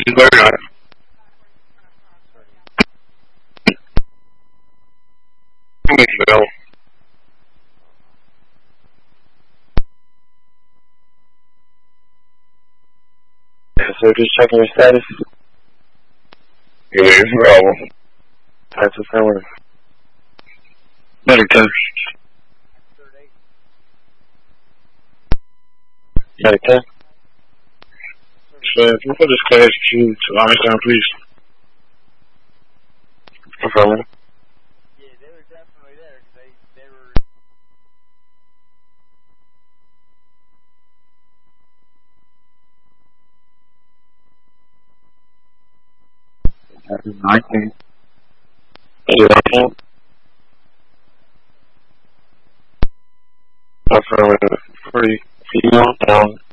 very nice. Bill. So just checking your status. It is Bravo. Types of someone. Medic 10. Medic 10. So if you put this class Q to Army Town, please. Confirming. Yeah, they were definitely there because they were. That is 19. 19. Confirming. Free. Female down.